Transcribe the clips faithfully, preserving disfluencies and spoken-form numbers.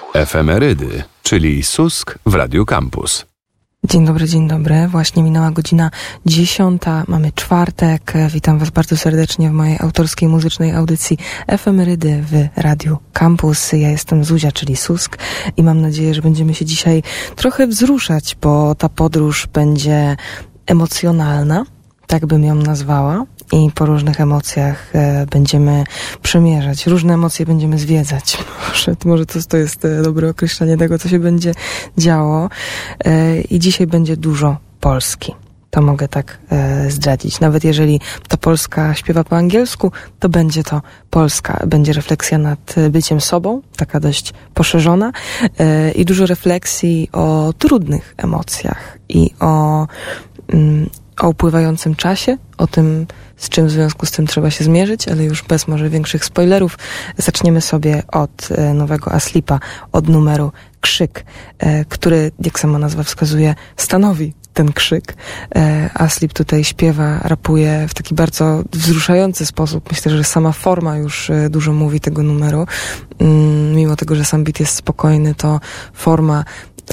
Efemerydy, czyli Susk w Radiu Campus. Dzień dobry, dzień dobry. Właśnie minęła godzina dziesiąta. Mamy czwartek. Witam Was bardzo serdecznie w mojej autorskiej muzycznej audycji Efemerydy w Radiu Campus. Ja jestem Zuzia, czyli Susk, i mam nadzieję, że będziemy się dzisiaj trochę wzruszać, bo ta podróż będzie emocjonalna, tak bym ją nazwała. I po różnych emocjach e, będziemy przemierzać. Różne emocje będziemy zwiedzać. Może, może to, to jest e, dobre określenie tego, co się będzie działo. E, I dzisiaj będzie dużo Polski. To mogę tak e, zdradzić. Nawet jeżeli ta Polska śpiewa po angielsku, to będzie to Polska. Będzie refleksja nad byciem sobą, taka dość poszerzona. E, I dużo refleksji o trudnych emocjach i o... Mm, o upływającym czasie, o tym, z czym w związku z tym trzeba się zmierzyć, ale już bez może większych spoilerów. Zaczniemy sobie od e, nowego Asleepa, od numeru Krzyk, e, który, jak sama nazwa wskazuje, stanowi ten krzyk. E, Asleep tutaj śpiewa, rapuje w taki bardzo wzruszający sposób. Myślę, że sama forma już e, dużo mówi tego numeru. Mm, mimo tego, że sam beat jest spokojny, to forma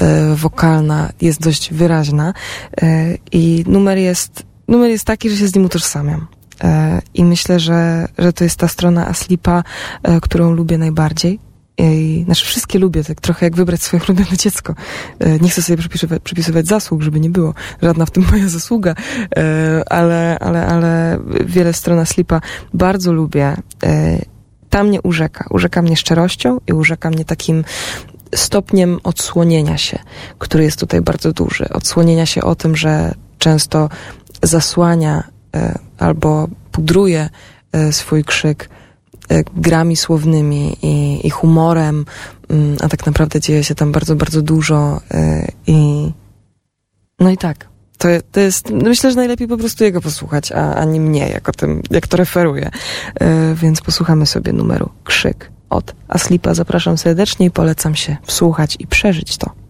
wokalna jest dość wyraźna i numer jest, numer jest taki, że się z nim utożsamiam. I myślę, że, że to jest ta strona Asleepa, którą lubię najbardziej. I, znaczy wszystkie lubię, tak trochę jak wybrać swoje ulubione dziecko. Nie chcę sobie przypisywać, przypisywać zasług, żeby nie było. Żadna w tym moja zasługa. Ale, ale, ale wiele stron Asleepa bardzo lubię. Ta mnie urzeka. Urzeka mnie szczerością i urzeka mnie takim stopniem odsłonienia się, który jest tutaj bardzo duży. Odsłonienia się o tym, że często zasłania e, albo pudruje e, swój krzyk e, grami słownymi i, i humorem, mm, a tak naprawdę dzieje się tam bardzo, bardzo dużo e, i no i tak. To, to jest, myślę, że najlepiej po prostu jego posłuchać, a, a nie mnie, jak o tym, jak to referuję. E, więc posłuchamy sobie numeru Krzyk od Asleepa. Zapraszam serdecznie i polecam się wsłuchać i przeżyć to.